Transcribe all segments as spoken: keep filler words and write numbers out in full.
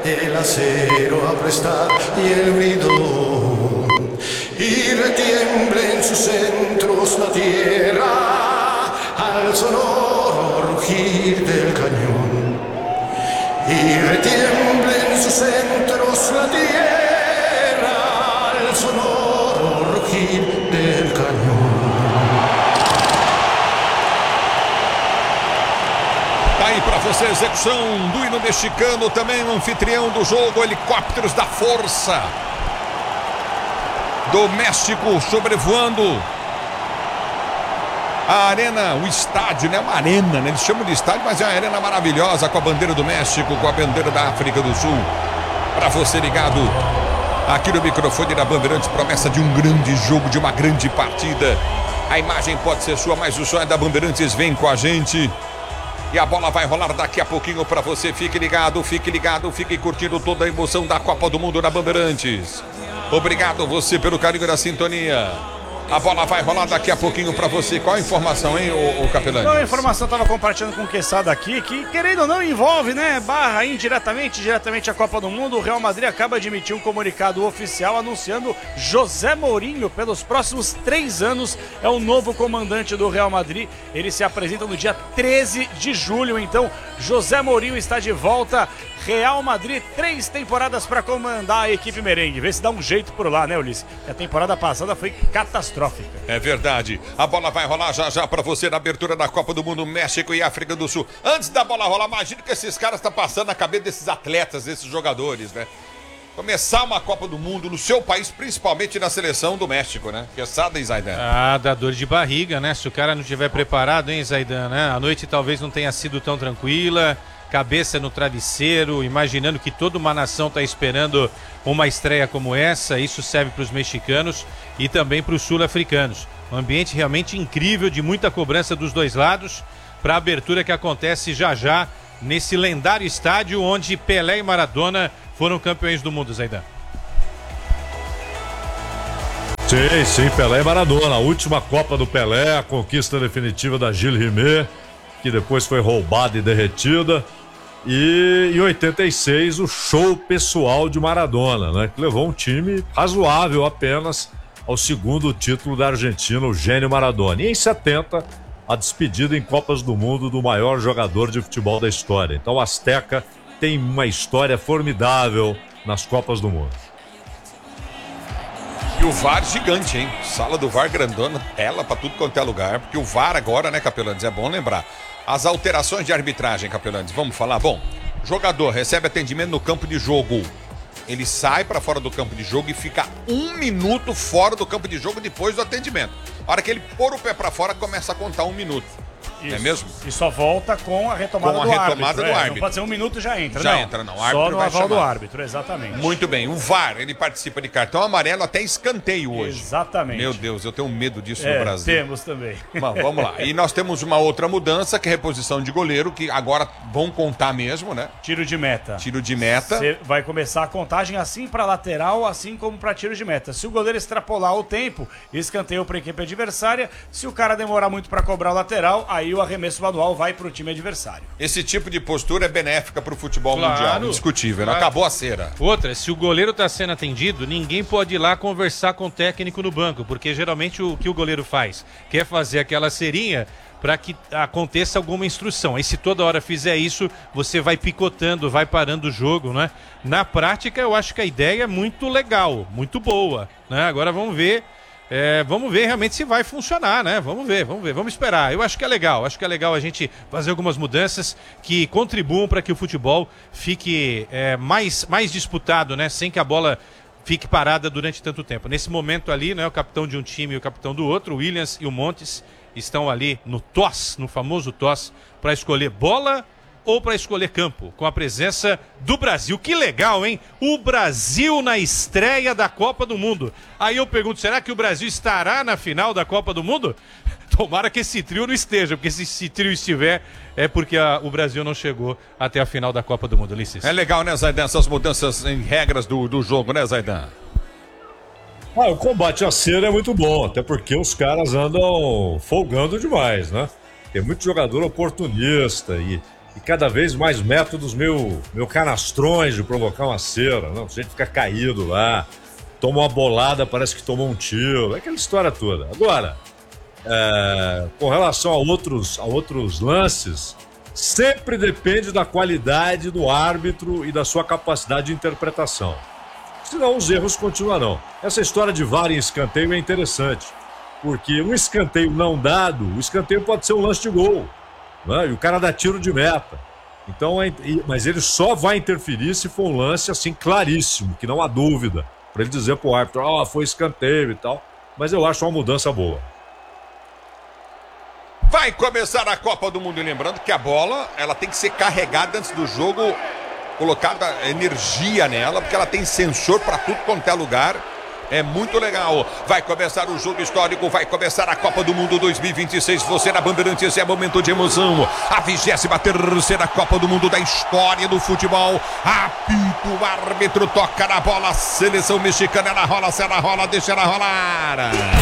el acero a prestar y el bridón, y retiemble en sus centros la tierra al sonoro rugir del cañón, y retiemble en sus centros la tierra al sonoro rugir del cañón. Tá aí pra você a execução do hino mexicano, também o anfitrião do jogo, Helicópteros da Força do México sobrevoando a arena, o estádio, né? Uma arena, né? Eles chamam de estádio, mas é uma arena maravilhosa, com a bandeira do México, com a bandeira da África do Sul. Pra você ligado aqui no microfone da Bandeirantes, promessa de um grande jogo, de uma grande partida. A imagem pode ser sua, mas o som é da Bandeirantes. Vem com a gente. E a bola vai rolar daqui a pouquinho para você. Fique ligado, fique ligado, fique curtindo toda a emoção da Copa do Mundo na Bandeirantes. Obrigado você pelo carinho da sintonia. A bola vai rolar daqui a pouquinho pra você. Qual a informação, hein, o, o Capelani? Então, a informação eu tava compartilhando com o Quesada aqui, que querendo ou não envolve, né, barra indiretamente, diretamente a Copa do Mundo. O Real Madrid acaba de emitir um comunicado oficial anunciando José Mourinho pelos próximos três anos. É o novo comandante do Real Madrid. Ele se apresenta no dia treze de julho, então José Mourinho está de volta. Real Madrid, três temporadas para comandar a equipe merengue. Vê se dá um jeito por lá, né, Ulisses? A temporada passada foi catastrófica. É verdade. A bola vai rolar já já para você na abertura da Copa do Mundo, México e África do Sul. Antes da bola rolar, imagina que esses caras estão passando na cabeça desses atletas, desses jogadores, né? Começar uma Copa do Mundo no seu país, principalmente na seleção do México, né? Quesada, hein, Zaidan? Ah, dá dor de barriga, né? Se o cara não estiver preparado, hein, Zaidan, né? A noite talvez não tenha sido tão tranquila. Cabeça no travesseiro, imaginando que toda uma nação está esperando uma estreia como essa. Isso serve para os mexicanos e também para os sul-africanos. Um ambiente realmente incrível, de muita cobrança dos dois lados, para a abertura que acontece já já nesse lendário estádio onde Pelé e Maradona foram campeões do mundo, Zaidan. Sim, sim, Pelé e Maradona. A última Copa do Pelé, a conquista definitiva da Gilles Rimet, que depois foi roubada e derretida. E em oitenta e seis, o show pessoal de Maradona, né? Que levou um time razoável apenas ao segundo título da Argentina, o gênio Maradona. E em setenta, a despedida em Copas do Mundo do maior jogador de futebol da história. Então, o Azteca tem uma história formidável nas Copas do Mundo. E o V A R gigante, hein? Sala do V A R grandona, tela pra tudo quanto é lugar, porque o V A R agora, né, Capelanes, é bom lembrar. As alterações de arbitragem, Capelanes, vamos falar? Bom, jogador recebe atendimento no campo de jogo. Ele sai pra fora do campo de jogo e fica um minuto fora do campo de jogo depois do atendimento. A hora que ele pôr o pé pra fora, começa a contar um minuto. Isso. Não é mesmo? E só volta com a retomada, com a do, retomada árbitro, do é, árbitro. Não pode ser um minuto e já entra, já não. entra, não. O Só árbitro no vai aval chamar. do árbitro, exatamente. Muito bem. O V A R, ele participa de cartão amarelo até escanteio hoje. Exatamente. Meu Deus, eu tenho medo disso é, no Brasil. Temos também. Bom, vamos lá. E nós temos uma outra mudança, que é a reposição de goleiro, que agora vão contar mesmo, né? Tiro de meta. Tiro de meta. Você vai começar a contagem assim para lateral, assim como para tiro de meta. Se o goleiro extrapolar o tempo, escanteio para a equipe adversária. Se o cara demorar muito para cobrar o lateral, aí o arremesso manual vai para o time adversário. Esse tipo de postura é benéfica para o futebol Claro, mundial, indiscutível. claro. Acabou a cera. Outra, se o goleiro está sendo atendido, ninguém pode ir lá conversar com o técnico no banco, porque geralmente o que o goleiro faz? Quer fazer aquela cerinha para que aconteça alguma instrução. Aí se toda hora fizer isso, você vai picotando, vai parando o jogo, né? Na prática, eu acho que a ideia é muito legal, muito boa, né? Agora vamos ver. É, vamos ver realmente se vai funcionar, né? Vamos ver, vamos ver, vamos esperar. Eu acho que é legal, acho que é legal a gente fazer algumas mudanças que contribuam para que o futebol fique é, mais, mais disputado, né? Sem que a bola fique parada durante tanto tempo. Nesse momento ali, né? O capitão de um time e o capitão do outro, o Williams e o Montes, estão ali no T O S, no famoso T O S, para escolher bola ou para escolher campo, com a presença do Brasil. Que legal, hein? O Brasil na estreia da Copa do Mundo. Aí eu pergunto, será que o Brasil estará na final da Copa do Mundo? Tomara que esse trio não esteja, porque se esse trio estiver, é porque a, o Brasil não chegou até a final da Copa do Mundo, Ulisses. É legal, né, Zaidan, essas mudanças em regras do, do jogo, né, Zaidan? Ah, o combate a cera é muito bom, até porque os caras andam folgando demais, né? Tem muito jogador oportunista e e cada vez mais métodos meio, meio canastrões de provocar uma cera, não? A gente fica caído lá, toma uma bolada, parece que tomou um tiro, aquela história toda. Agora, é, com relação a outros, a outros lances, sempre depende da qualidade do árbitro e da sua capacidade de interpretação. Senão os erros continuarão. Essa história de V A R em escanteio é interessante, porque um escanteio não dado, o escanteio pode ser um lance de gol, né? E o cara dá tiro de meta. Então, mas ele só vai interferir se for um lance assim claríssimo, que não há dúvida, para ele dizer pro árbitro, ó, oh, foi escanteio e tal. Mas eu acho uma mudança boa. Vai começar a Copa do Mundo, e lembrando que a bola, ela tem que ser carregada antes do jogo, colocada energia nela, porque ela tem sensor para tudo quanto é lugar. É muito legal. Vai começar o jogo histórico, vai começar a Copa do Mundo dois mil e vinte e seis. Você na Bandeirantes, é momento de emoção. A vigésima terceira Copa do Mundo da história do futebol. Apito, o árbitro toca na bola. Seleção mexicana, ela rola, se ela rola, deixa ela rolar.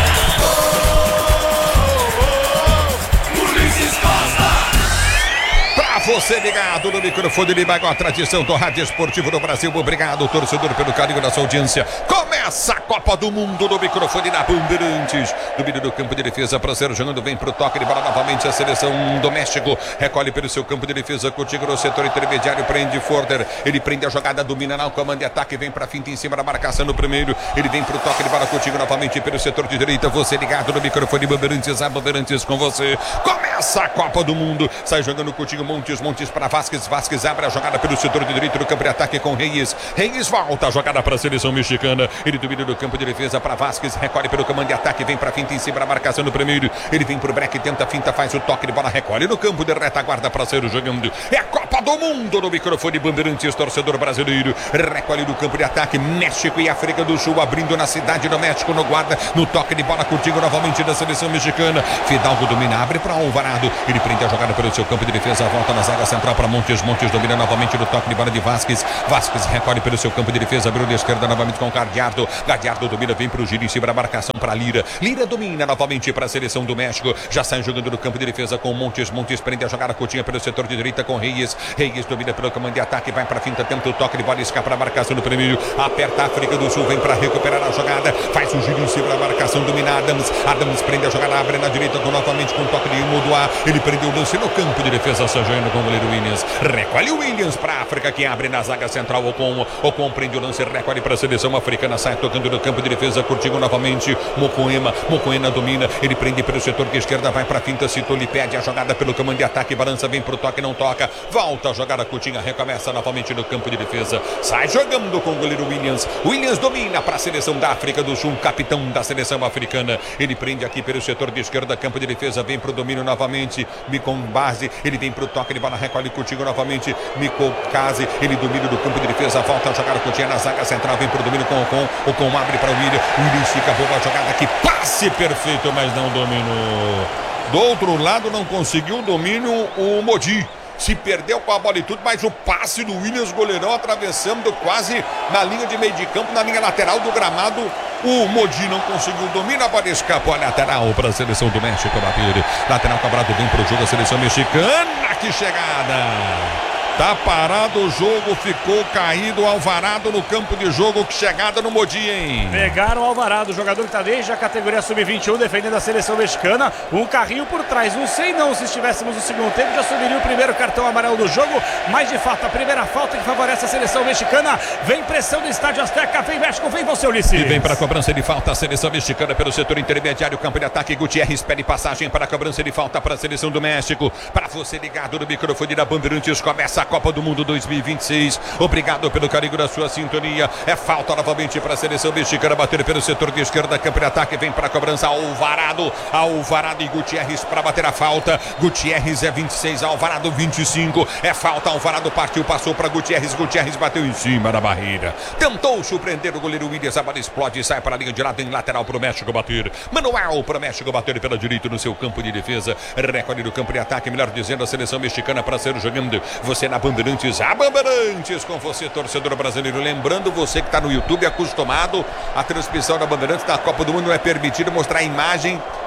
Pra você ligado no microfone de maior tradição do rádio esportivo do Brasil. Obrigado, torcedor, pelo carinho da sua audiência. Começa a Copa do Mundo no microfone da Bandeirantes. Domínio do campo de defesa para ser jogando, vem pro toque de bola novamente a seleção do México. Recolhe pelo seu campo de defesa, contigo no setor intermediário, prende Forder. Ele prende a jogada, domina na comando de ataque, vem pra finta em cima da marcação no primeiro. Ele vem pro toque de bola contigo novamente pelo setor de direita. Você ligado no microfone Bandeirantes, a Bandeirantes com você. Começa a Copa do Mundo. Sai jogando contigo Montes, Montes para Vasquez. Vasquez abre a jogada pelo setor de direito do campo de ataque com Reyes. Reyes volta a jogada para a seleção mexicana. Ele domina do campo de defesa para Vasquez. Recolhe pelo comando de ataque, vem para finta em cima da marcação no primeiro. Ele vem pro break, tenta a finta, faz o toque de bola, recolhe no campo de retaguarda para ser jogando. É a Copa do Mundo no microfone Bandeirantes, torcedor brasileiro. Recolhe no campo de ataque, México e África do Sul, abrindo na cidade do México, no guarda, no toque de bola contigo novamente da seleção mexicana. Fidalgo domina, abre para Alvarado. Ele prende a jogada pelo seu campo de defesa, volta na zaga central para Montes. Montes domina novamente no toque de bola de Vasquez. Vasquez recolhe pelo seu campo de defesa, abriu de esquerda novamente com Gadiardo. Gadiardo domina, vem para o giro em cima da marcação para Lira. Lira domina novamente para a seleção do México. Já sai jogando no campo de defesa com Montes. Montes prende a jogada curtinha pelo setor de direita com Reyes. Reyes domina pelo comando de ataque, vai para a finta, tenta o toque de bola, escapa para a marcação no primeiro. Aperta a África do Sul, vem para recuperar a jogada. Faz o giro em cima da marcação, domina Adams. Adams prende a jogada, abre na direita com, novamente com o toque de Modoá. Ele prendeu o lance no campo de defesa, Sajano com o goleiro Williams. Recolhe o Williams para a África, que abre na zaga central. Ocon, Ocon prende o lance, recolhe para a seleção africana, sai tocando no campo de defesa, curtindo novamente Mocoema. Mocoena domina, ele prende pelo setor de esquerda, vai para a finta, Citoli pede a jogada pelo comando de ataque, balança, vem pro toque, não toca, volta a jogada curtinha, recomeça novamente no campo de defesa, sai jogando com o goleiro Williams. Williams domina para a seleção da África do Sul, capitão da seleção africana. Ele prende aqui pelo setor de esquerda, campo de defesa, vem pro domínio novamente, Micon Base, ele vem pro toque de bola, recolhe contigo novamente, Micon Case, ele domina do campo de defesa, volta a jogada curtinha na zaga central, vem pro domínio com o Ocon, Ocon abre para o Williams, Williams fica boa a jogada aqui, passe perfeito, mas não dominou. Do outro lado não conseguiu o domínio o Modi. Se perdeu com a bola e tudo, mas o passe do Williams, goleirão, atravessando quase na linha de meio de campo, na linha lateral do gramado. O Modi não conseguiu o domínio, a bola escapou a lateral para a seleção do México bater. Lateral cobrado, vem para o jogo a seleção mexicana. Que chegada! Tá parado o jogo, ficou caído o Alvarado no campo de jogo. Que chegada no Modi, hein? Pegaram o Alvarado, o jogador que tá desde a categoria sub vinte e um defendendo a seleção mexicana. Um carrinho por trás, não sei não se estivéssemos no segundo tempo já subiria o primeiro cartão amarelo do jogo, mas de fato a primeira falta que favorece a seleção mexicana. Vem pressão do estádio Azteca, vem México, vem você, Ulisses. E vem para a cobrança de falta a seleção mexicana pelo setor intermediário, campo de ataque. Gutierrez pede passagem para a cobrança de falta para a seleção do México. Para você ligado no microfone da Bandeirantes, começa a Copa do Mundo dois mil e vinte e seis. Obrigado pelo carinho da sua sintonia. É falta novamente para a seleção mexicana bater pelo setor de esquerda, campo de ataque, vem para a cobrança Alvarado. Alvarado e Gutierrez para bater a falta. Gutierrez é vinte e seis, Alvarado vinte e cinco. É falta, Alvarado partiu, passou para Gutierrez. Gutierrez bateu em cima da barreira. Tentou surpreender o goleiro Williams, a bola explode e sai para a linha de lado em lateral para o México bater. Manuel para o México bater pela direita no seu campo de defesa. Recolhe do campo de ataque, melhor dizendo, a seleção mexicana para ser jogando. Você na Bandeirantes, a Bandeirantes com você, torcedor brasileiro. Lembrando você que está no YouTube acostumado, a transmissão da Bandeirantes da Copa do Mundo não é permitido mostrar a imagem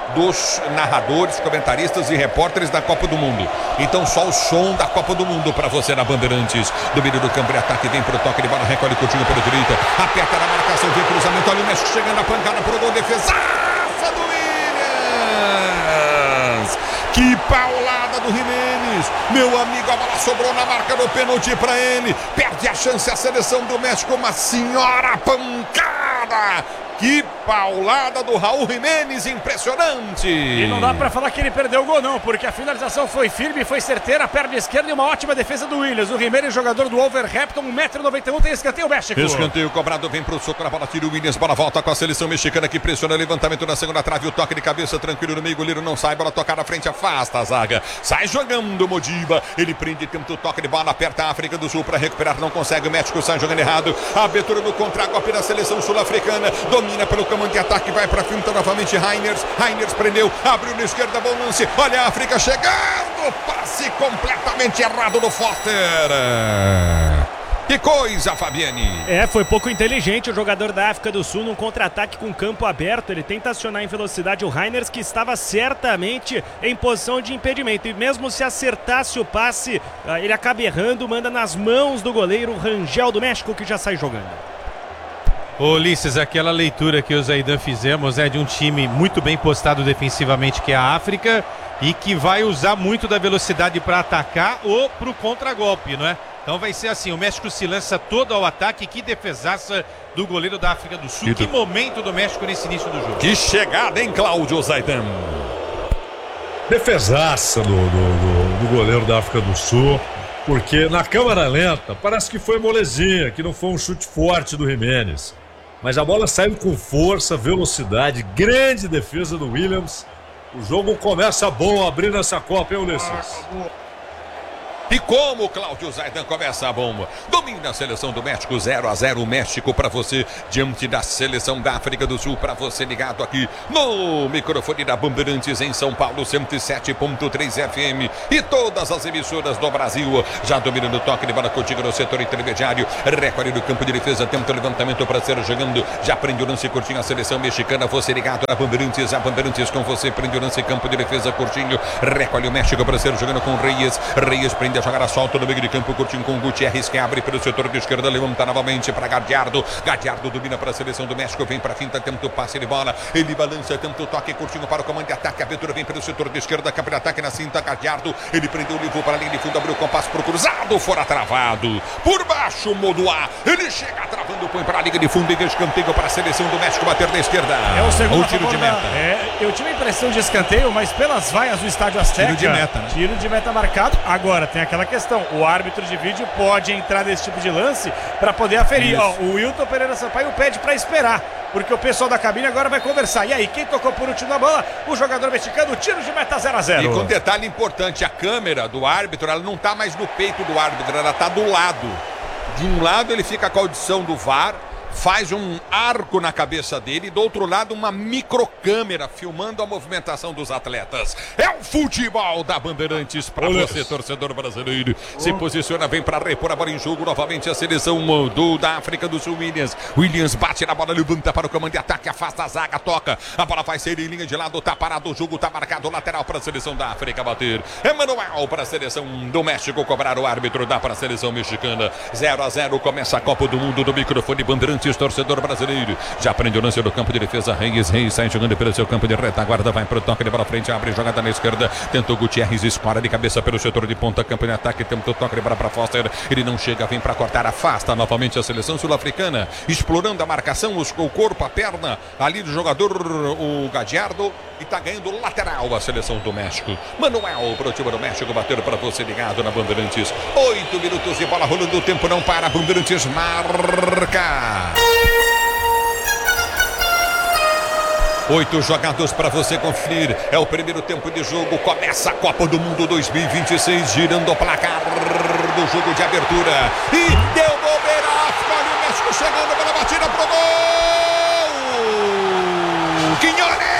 dos narradores, comentaristas e repórteres da Copa do Mundo. Então só o som da Copa do Mundo para você na Bandeirantes. Domínio do campo de ataque, vem pro toque de bola, recolhe Coutinho pela direita, aperta na marcação, vem cruzamento, olha o México chegando a pancada pro gol, defesaça do Williams. Que paulada do Jimenez, meu amigo, a bola sobrou na marca do pênalti para ele, perde a chance a seleção do México, uma senhora pancada. Que paulada do Raul Jimenez, impressionante. E não dá pra falar que ele perdeu o gol não, porque a finalização foi firme, foi certeira, perna esquerda e uma ótima defesa do Williams. O Jimenez, jogador do Wolverhampton, um metro e noventa e um, tem escanteio México. Escanteio cobrado, vem pro soco na bola, tira o Williams, bola volta com a seleção mexicana que pressiona, levantamento na segunda trave, o toque de cabeça tranquilo no meio, goleiro não sai, bola tocada à frente, afasta a zaga, sai jogando Modiba, ele prende, tenta o toque de bola, aperta a África do Sul para recuperar, não consegue, o México sai jogando errado, a abertura do contra-golpe da seleção sul-africana, domina pelo comando de ataque, vai para finta novamente, Reiners, Reiners prendeu, abriu na esquerda, bom lance, olha a África chegando, passe completamente errado do Foster. Que coisa, Fabiane! É, foi pouco inteligente o jogador da África do Sul num contra-ataque com campo aberto. Ele tenta acionar em velocidade o Reiners, que estava certamente em posição de impedimento. E mesmo se acertasse o passe, ele acaba errando, manda nas mãos do goleiro Rangel do México, que já sai jogando. Ô Ulisses, aquela leitura que eu e o Zaidan fizemos é de um time muito bem postado defensivamente, que é a África, e que vai usar muito da velocidade para atacar ou para o contragolpe, não é? Então vai ser assim, o México se lança todo ao ataque, que defesaça do goleiro da África do Sul. Que momento do México nesse início do jogo. Que chegada, hein, Cláudio Zaidan? Defesaça do, do, do, do goleiro da África do Sul, porque na câmera lenta parece que foi molezinha, que não foi um chute forte do Jimenez. Mas a bola saiu com força, velocidade, grande defesa do Williams. O jogo começa bom abrindo essa Copa, hein, Ulisses? E como o Cláudio Zaidan começa a bomba, domina a seleção do México, zero a zero México para você, diante da seleção da África do Sul, para você ligado aqui no microfone da Bandeirantes em São Paulo, cento e sete ponto três F M e todas as emissoras do Brasil. Já domina no toque de bola contigo no setor intermediário, recolhe do campo de defesa, tenta o levantamento para ser jogando, já prende o lance curtinho a seleção mexicana, você ligado na Bandeirantes, a Bandeirantes com você, prende o lance campo de defesa curtinho, recolhe o México para ser jogando com Reyes, Reyes prende a jogada solta no meio de campo, curtinho com Gutierrez, que abre pelo setor de esquerda, levanta novamente para Gadiardo, Gadiardo domina para a seleção do México, vem para a finta, tenta o passe de bola, ele balança, tenta o toque curtinho para o comando de ataque, a abertura vem pelo setor de esquerda, campo de ataque na cinta, Gadiardo, ele prendeu o livro para a linha de fundo, abriu o compasso para o cruzado, fora travado, por baixo, Moduá, ele chega travando, põe para a linha de fundo e escanteio para a seleção do México bater na esquerda. É o segundo o tiro de meta. Da... É, eu tive a impressão de escanteio, mas pelas vaias do Estádio Azteca. Tiro de meta, né? Tiro de meta marcado. Agora tem aquela questão, o árbitro de vídeo pode entrar nesse tipo de lance para poder aferir. Ó, o Wilton Pereira Sampaio pede para esperar, porque o pessoal da cabine agora vai conversar. E aí, quem tocou por último na bola? O jogador mexicano, tiro de meta zero a zero. E com um detalhe importante, a câmera do árbitro, ela não tá mais no peito do árbitro, ela tá do lado. De um lado ele fica com a audição do V A R, faz um arco na cabeça dele, e do outro lado uma microcâmera filmando a movimentação dos atletas. É o futebol da Bandeirantes para você, torcedor brasileiro. Se posiciona, vem para repor a bola em jogo novamente a seleção do, da África do Sul, Williams. Williams bate na bola, levanta para o comando de ataque, afasta a zaga, toca. A bola vai sair em linha de lado, tá parado o jogo, tá marcado lateral para a seleção da África bater. Emanuel para a seleção do México cobrar, o árbitro dá para a seleção mexicana. zero a zero, começa a Copa do Mundo do microfone Bandeirantes. Torcedor brasileiro, já prende o lance do campo de defesa, Reis, Reis sai jogando pelo seu campo de retaguarda, vai pro toque de bola frente, abre jogada na esquerda, tentou Gutierrez, escora de cabeça pelo setor de ponta, campo de ataque, tentou toque de bola para Foster, ele não chega, vem para cortar, afasta novamente a seleção sul-africana, explorando a marcação, os, o corpo, a perna, ali do jogador, o Gadiardo, e tá ganhando lateral a seleção do México. Manuel pro time do México, bateu para você ligado na Bandeirantes, oito minutos de bola rolando, o tempo não para, Bandeirantes marca. Oito jogados para você conferir. É o primeiro tempo de jogo. Começa a Copa do Mundo dois mil e vinte e seis. Girando o placar do jogo de abertura. E deu bobeira. Olha o México chegando pela batida pro gol. Quiñones.